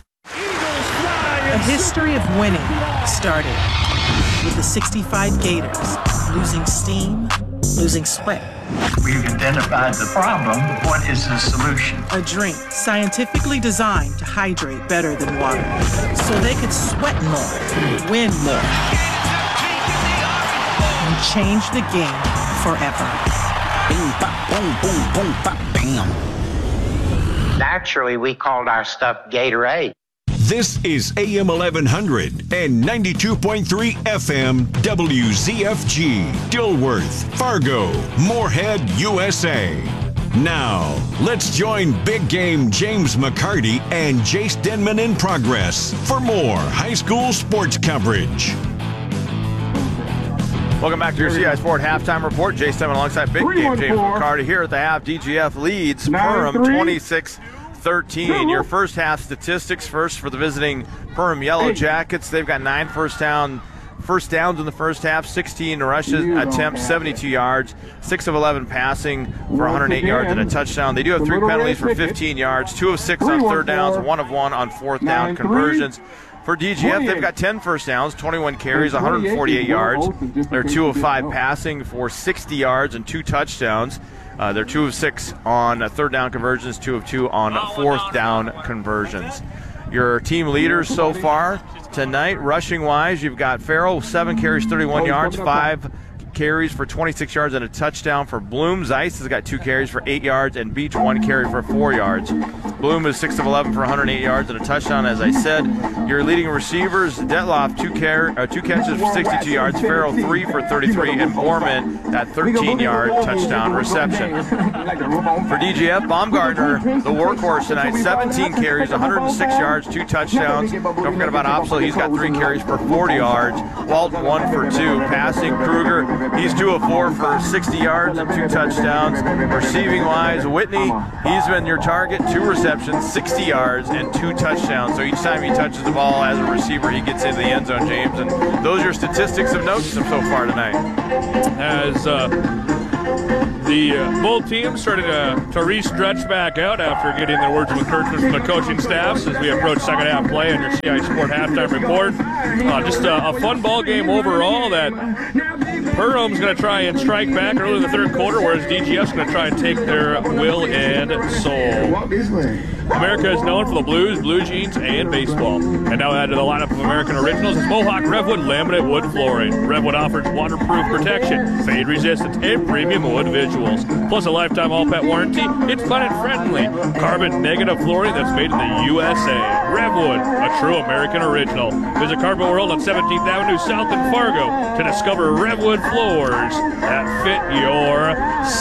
A history of winning started with the sixty-five Gators, losing steam, losing sweat. We've identified the problem. What is the solution? A drink scientifically designed to hydrate better than water, so they could sweat more, win more, and change the game forever. Boom, bop, boom, boom, boom, bop, bam. Naturally, we called our stuff Gatorade. This is A M eleven hundred and ninety-two point three F M W Z F G, Dilworth, Fargo, Moorhead, U S A. Now, let's join Big Game James McCarty and Jace Denman in progress for more high school sports coverage. Welcome back to your C I Sport Halftime Report. Jace Denman alongside Big Game James McCarty here at the half. D G F leads Perham twenty-six thirteen. Your first half statistics first for the visiting Perham Yellow Jackets. They've got nine first down first downs in the first half, sixteen rushes attempts, seventy-two yards, six of eleven passing for one hundred eight yards and a touchdown. They do have three penalties for fifteen yards, two of six on third downs, one of one on fourth down conversions. For D G F, they've got ten first downs, twenty-one carries, one hundred forty-eight yards. They're two of five passing for sixty yards and two touchdowns. Uh, they're two of six on uh, third down conversions, two of two on fourth down conversions. your team leaders so far tonight. Rushing-wise, you've got Farrell, seven carries, thirty-one yards, five carries for twenty-six yards and a touchdown for Bloom. Zeiss has got two carries for eight yards, and Beach one carry for four yards. Bloom is six of eleven for one hundred eight yards and a touchdown, as I said. Your leading receivers, Detloff, two, car- uh, two catches for sixty-two yards, Farrell, three for thirty-three, and Borman, that thirteen-yard touchdown reception. For D G F, Baumgartner, the workhorse tonight, seventeen carries, one hundred six yards, two touchdowns. Don't forget about Opsel. He's got three carries for forty yards. Walton, one for two. Passing, Kruger, he's two of four for sixty yards and two touchdowns. Receiving-wise, Whitney, he's been your target, two receptions, sixty yards, and two touchdowns. So each time he touches the ball as a receiver, he gets into the end zone, James. And those are your statistics of note so far tonight. As uh, the uh, both teams started to, to re-stretch back out after getting their words of encouragement from the coaching staffs as we approach second half play on your C I Sport halftime report. Uh, just a, a fun ball game overall that Perham's going to try and strike back early in the third quarter, whereas D G F's going to try and take their will and soul. America is known for the blues, blue jeans, and baseball. And now add to the lineup of American Originals is Mohawk Revwood laminate wood flooring. Revwood offers waterproof protection, fade resistance, and premium wood visuals. Plus a lifetime all-pet warranty. It's fun and friendly. Carbon negative flooring that's made in the U S A. Revwood, a true American original. Visit Carpet World on seventeenth Avenue South in Fargo to discover Revwood floors that fit your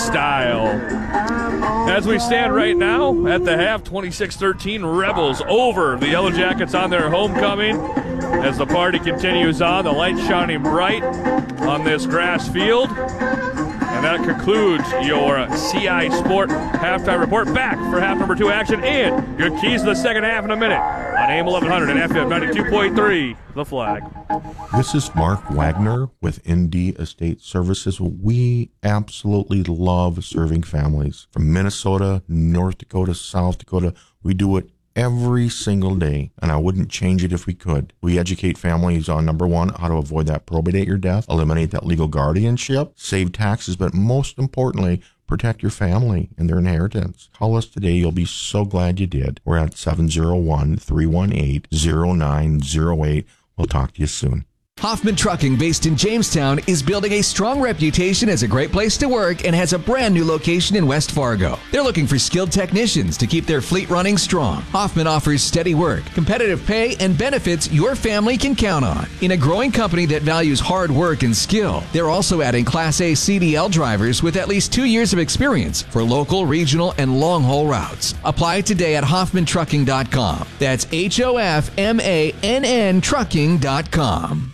style. As we stand right now at the half, twenty-six thirteen, Rebels over the Yellow Jackets on their homecoming. As the party continues on, the light shining bright on this grass field. And that concludes your C I Sport halftime report. Back for half number two action and your keys to the second half in a minute on A M eleven hundred and F M ninety-two point three, The Flag. This is Mark Wagner with N D Estate Services. We absolutely love serving families from Minnesota, North Dakota, South Dakota. We do it every single day, and I wouldn't change it if we could. We educate families on, number one, how to avoid that probate your death, eliminate that legal guardianship, save taxes, but most importantly, protect your family and their inheritance. Call us today. You'll be so glad you did. We're at seven oh one, three one eight, oh nine oh eight. We'll talk to you soon. Hoffman Trucking, based in Jamestown, is building a strong reputation as a great place to work and has a brand new location in West Fargo. They're looking for skilled technicians to keep their fleet running strong. Hoffman offers steady work, competitive pay, and benefits your family can count on. In a growing company that values hard work and skill, they're also adding Class A C D L drivers with at least two years of experience for local, regional, and long-haul routes. Apply today at hoffman trucking dot com. That's H O F M A N N trucking dot com.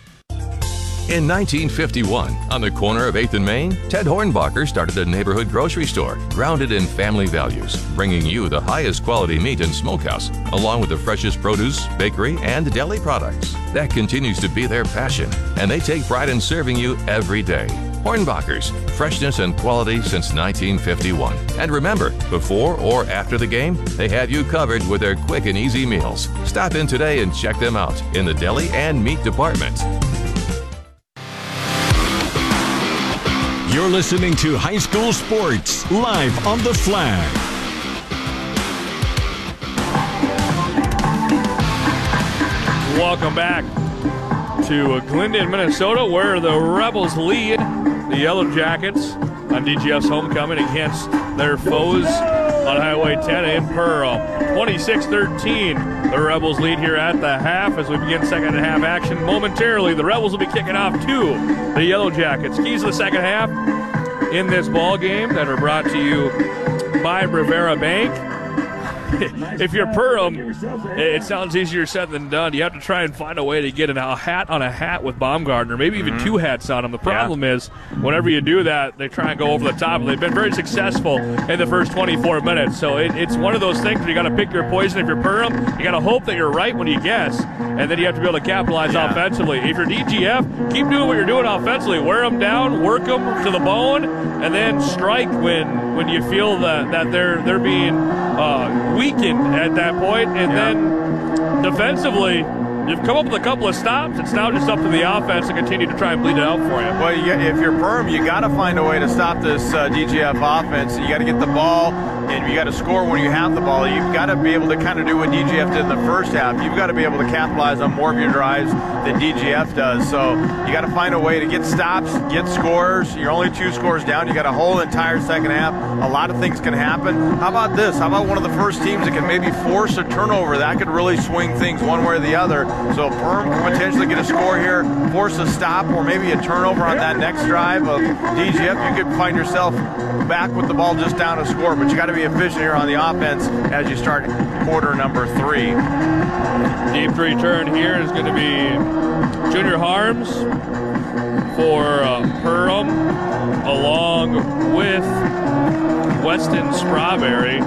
In nineteen fifty-one, on the corner of eighth and Main, Ted Hornbacher started a neighborhood grocery store grounded in family values, bringing you the highest quality meat and smokehouse, along with the freshest produce, bakery, and deli products. That continues to be their passion, and they take pride in serving you every day. Hornbacher's, freshness and quality since nineteen fifty-one. And remember, before or after the game, they have you covered with their quick and easy meals. Stop in today and check them out in the deli and meat department. You're listening to High School Sports, live on The Flag. Welcome back to Glendon, Minnesota, where the Rebels lead the Yellow Jackets on D G F's homecoming against their foes on Highway ten in Pearl. twenty-six thirteen, the Rebels lead here at the half as we begin second half action. Momentarily, the Rebels will be kicking off to the Yellow Jackets. Keys to the second half in this ball game that are brought to you by Rivera Bank. If you're Perham, it sounds easier said than done. You have to try and find a way to get a hat on a hat with Baumgartner, maybe even mm-hmm. two hats on him. The problem yeah. is, whenever you do that, they try and go over the top. They've been very successful in the first twenty-four minutes. So it, it's one of those things where you got to pick your poison. If you're Perham, you got to hope that you're right when you guess, and then you have to be able to capitalize yeah. offensively. If you're D G F, keep doing what you're doing offensively. Wear them down, work them to the bone, and then strike when when you feel that, that they're they're being uh, weakened at that point, and yeah. then defensively, you've come up with a couple of stops. It's now just up to the offense to continue to try and bleed it out for you. Well, you, if you're Perm, you got to find a way to stop this uh, D G F offense. You got to get the ball and you got to score when you have the ball. You've got to be able to kind of do what D G F did in the first half. You've got to be able to capitalize on more of your drives than D G F does. So you got to find a way to get stops, get scores. You're only two scores down. You got a whole entire second half. A lot of things can happen. How about this? How about one of the first teams that can maybe force a turnover? That could really swing things one way or the other. So Perm can potentially get a score here, force a stop, or maybe a turnover on that next drive of D G F. You could find yourself back with the ball just down a score, but you got to be efficient here on the offense as you start quarter number three. Deep return here is going to be Junior Harms for uh, Perham, along with Weston Strawberry.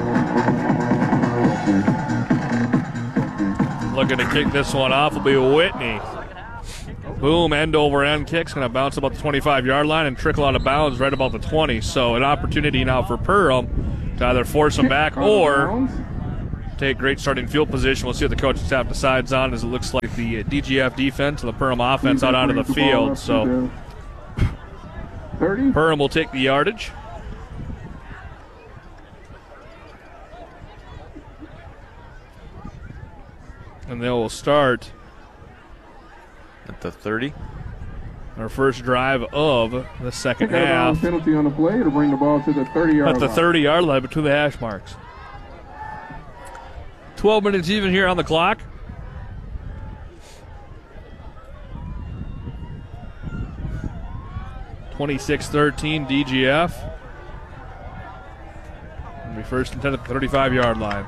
Looking to kick this one off will be Whitney. Boom, end over end kick's going to bounce about the twenty-five yard line and trickle out of bounds right about the twenty. So an opportunity now for Perham to either force them back or take great starting field position. We'll see what the coaching staff decides on, as it looks like the D G F defense and the Perham offense out onto the field. So Perham will take the yardage. And they will start at the thirty. Our first drive of the second Take out a half. penalty on the play to bring the ball to the thirty yard line. At the thirty yard line between the hash marks. twelve minutes even here on the clock. twenty-six thirteen D G F. It'll be first and ten at the thirty-five yard line.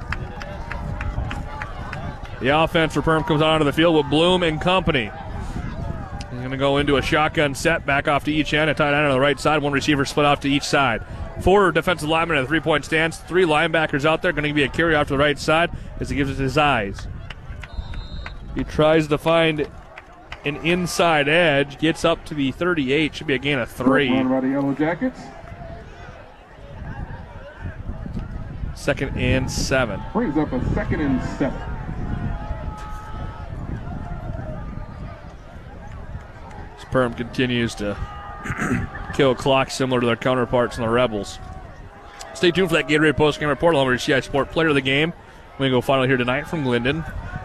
The offense for Perm comes onto the field with Bloom and company. He's going to go into a shotgun set, back off to each end, a tight end on the right side, one receiver split off to each side. Four defensive linemen at a three-point stance, three linebackers out there, going to be a carry off to the right side as he gives it his eyes. He tries to find an inside edge, gets up to the thirty-eight, should be a gain of three. Run by the Yellow Jackets. Second and seven. Brings up a second and seven. Perm continues to kill clock similar to their counterparts in the Rebels. Stay tuned for that Gatorade postgame report along with your C I Sport Player of the Game. We go final here tonight from Glendon.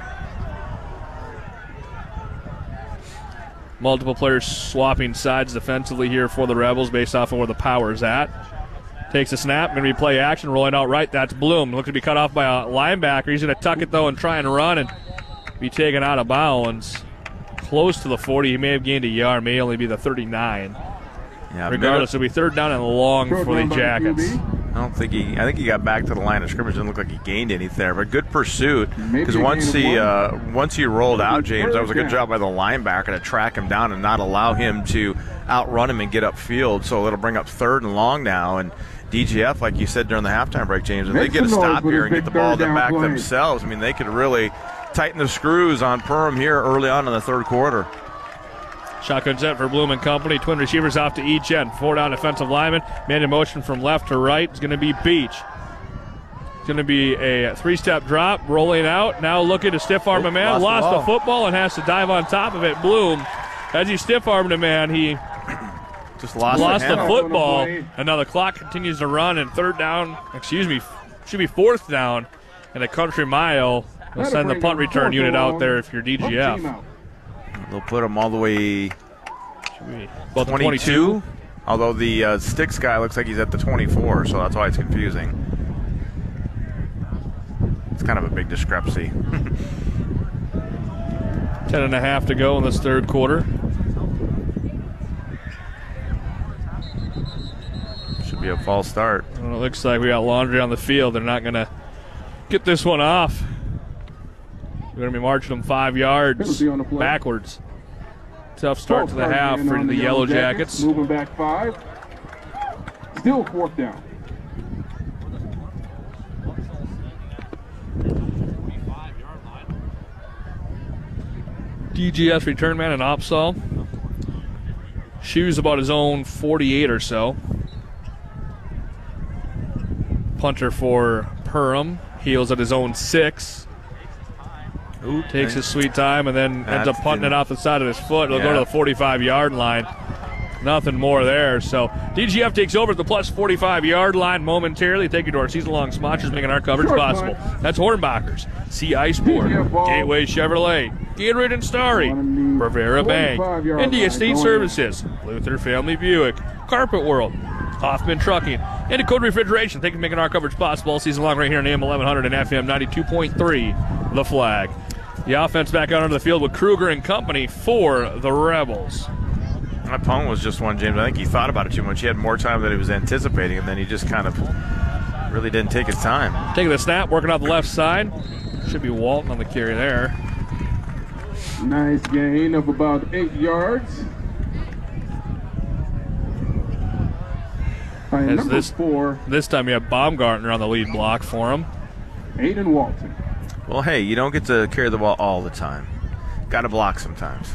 Multiple players swapping sides defensively here for the Rebels based off of where the power's at. Takes a snap, going to be play action, rolling out right. That's Bloom. Looks to be cut off by a linebacker. He's going to tuck it though and try and run and be taken out of bounds. Close to the forty. He may have gained a yard, may only be the thirty-nine. Yeah, regardless, it'll be third down and long for the Jackets. I don't think he. I think he got back to the line of scrimmage. Didn't look like he gained any there, but good pursuit. Because once he uh, once he rolled out, James, that was a good job by the linebacker to track him down and not allow him to outrun him and get upfield. So it'll bring up third and long now. And D G F, like you said during the halftime break, James, if they get a stop here and get the ball back themselves, I mean, they could really tighten the screws on Perham here early on in the third quarter. Shotgun set for Bloom and company. Twin receivers off to each end. Four down defensive lineman. Man in motion from left to right. It's going to be Beach. It's going to be a three-step drop, rolling out. Now looking to stiff-arm a man. Lost Lost the the football and has to dive on top of it. Bloom, as he stiff-armed a man, he just lost, lost the, the football. And now the clock continues to run, and third down, excuse me, should be fourth down, and a country mile. We'll send the punt return unit out there if you're D G F. They'll put them all the way about twenty-two, twenty-two. Although the uh, sticks guy looks like he's at the twenty-four, so that's why it's confusing. It's kind of a big discrepancy. Ten and a half to go in this third quarter. Should be a false start. Well, it looks like we got laundry on the field. They're not going to get this one off. We're going to be marching them five yards backwards. Tough start to the half for the Yellow Jackets. Moving back five. Still fourth down. D G S return man and Opsal. Shoes about his own forty-eight or so. Punter for Perham. Heels at his own six. Ooh, takes his sweet time and then ends up punting it off the side of his foot. It'll yeah. go to the forty-five yard line. Nothing more there. So D G F takes over at the plus forty-five-yard line momentarily. Take you to our season-long sponsors making our coverage Short possible. punt. That's Hornbachers, C I Sport, D G F ball. Gateway Chevrolet, Gatorade and Starry, Bravera Bank, forty-five-yard India line State going Services, Luther Family Buick, Carpet World, Hoffman Trucking, and Dakota Refrigeration. Thank you for making our coverage possible all season long right here on A M eleven hundred and F M ninety-two point three, The Flag. The offense back out onto the field with Kruger and company for the Rebels. My punt was just one, James. I think he thought about it too much. He had more time than he was anticipating, and then he just kind of really didn't take his time. Taking the snap, working out the left side. Should be Walton on the carry there. Nice gain of about eight yards. By As number this, four, this time you have Baumgartner on the lead block for him. Aiden Walton. Well, hey, you don't get to carry the ball all the time. Got to block sometimes.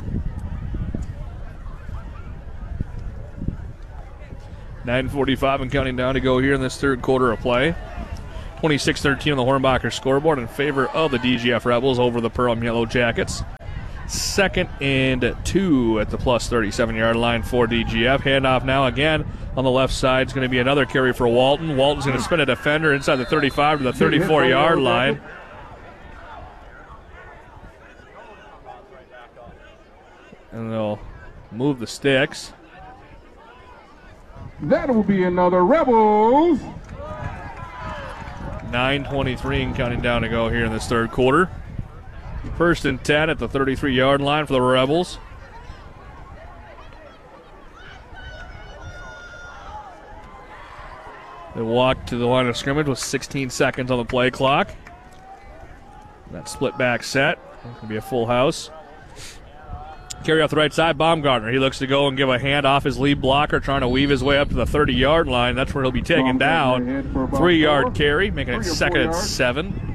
nine forty-five and counting down to go here in this third quarter of play. twenty-six thirteen on the Hornbacher scoreboard in favor of the D G F Rebels over the Pearl and Yellow Jackets. Second and two at the plus thirty-seven-yard line for D G F. Handoff now again on the left side is going to be another carry for Walton. Walton's going to spin a defender inside the thirty-five to the thirty-four-yard line. And they'll move the sticks. That will be another Rebels. nine twenty-three and counting down to go here in this third quarter. First and ten at the thirty-three-yard line for the Rebels. They walk to the line of scrimmage with sixteen seconds on the play clock. That split back set. It's going to be a full house. Carry off the right side, Baumgartner. He looks to go and give a hand off his lead blocker, trying to weave his way up to the thirty-yard line. That's where he'll be taken down. Three-yard carry, making it second and seven.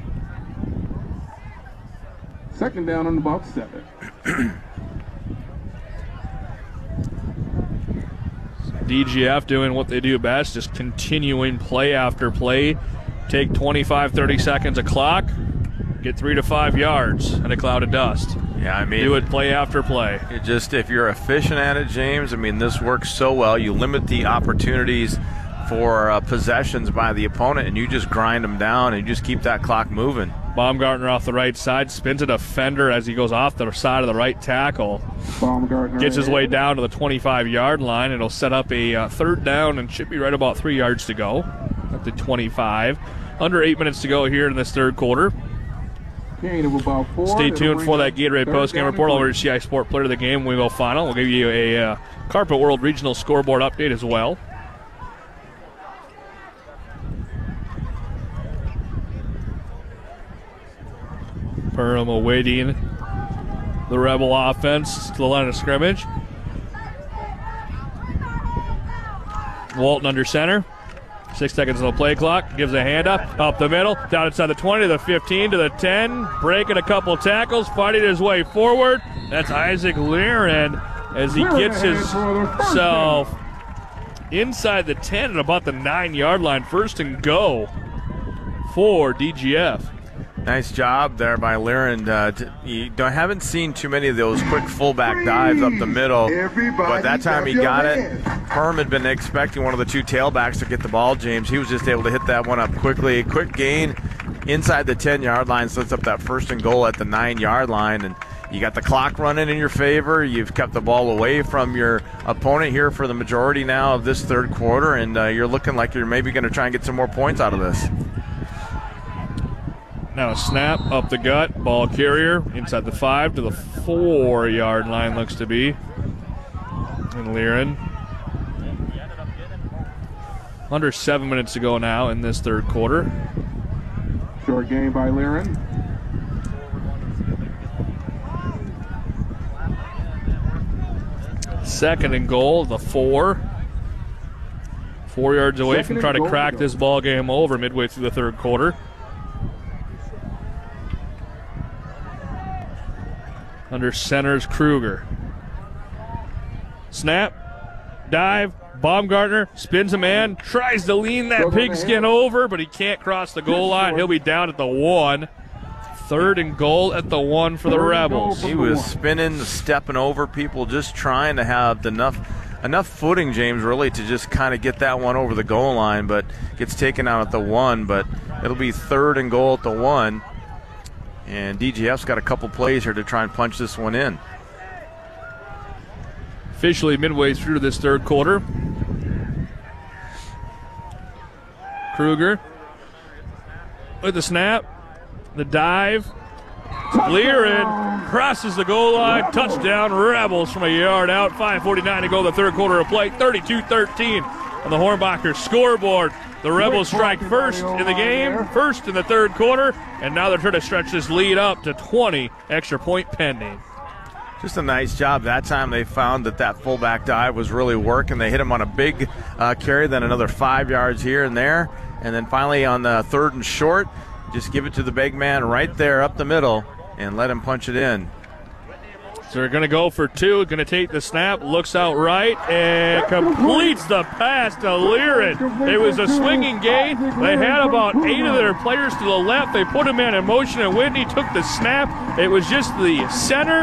Second down on about seven. D G F doing what they do best, just continuing play after play. Take twenty-five, thirty seconds a clock, get three to five yards and a cloud of dust. Yeah, I mean, do it play after play. It just, if you're efficient at it, James, I mean, this works so well. You limit the opportunities for uh, possessions by the opponent, and you just grind them down and you just keep that clock moving. Baumgartner off the right side, spins a defender as he goes off the side of the right tackle. Baumgartner gets his way down to the twenty-five-yard line. It'll set up a uh, third down and should be right about three yards to go at the twenty-five. Under eight minutes to go here in this third quarter. Gain of about four. Stay tuned for that Gatorade postgame report over to C I Sport Player of the Game when we go final. We'll give you a uh, Carpet World Regional scoreboard update as well. Perham awaiting the Rebel offense to the line of scrimmage. Walton under center. Six seconds on the play clock. Gives a hand up. Up the middle. Down inside the twenty to the fifteen to the ten. Breaking a couple tackles. Fighting his way forward. That's Isaac Liren as he gets himself inside the ten at about the nine-yard line. First and go for D G F. Nice job there by Liren. Uh, t- you don't, haven't seen too many of those quick fullback dives up the middle, but that time he got it. Perm had been expecting one of the two tailbacks to get the ball, James. He was just able to hit that one up quickly. Quick gain inside the ten-yard line, sets up that first and goal at the nine-yard line, and you got the clock running in your favor. You've kept the ball away from your opponent here for the majority now of this third quarter, and uh, you're looking like you're maybe going to try and get some more points out of this. Now a snap up the gut, ball carrier inside the five to the four-yard line looks to be. And Liren. Under seven minutes to go now in this third quarter. Short game by Liren. Second and goal, the four. Four yards away Second from trying to crack to this ball game over midway through the third quarter. Under center's Kruger. Snap, dive, Baumgartner spins a man, tries to lean that pigskin over, but he can't cross the goal line. He'll be down at the one. Third and goal at the one for the Rebels. He was spinning, stepping over people, just trying to have enough enough footing, James, really to just kind of get that one over the goal line, but gets taken out at the one. But it'll be third and goal at the one. And D G F's got a couple plays here to try and punch this one in. Officially midway through this third quarter. Kruger with the snap, the dive. Leering crosses the goal line. Touchdown, Rebels from a yard out. five forty-nine to go the third quarter of play. thirty-two thirteen on the Hornbacher scoreboard. The Rebels strike first in the game, first in the third quarter, and now they're trying to stretch this lead up to twenty. Extra point pending. Just a nice job. That time they found that that fullback dive was really working. They hit him on a big uh, carry, then another five yards here and there. And then finally on the third and short, just give it to the big man right there up the middle and let him punch it in. So they're going to go for two. Going to take the snap, looks out right, and completes the pass to Leering. It was a swinging game. They had about eight of their players to the left. They put him in in motion, and Whitney took the snap. It was just the center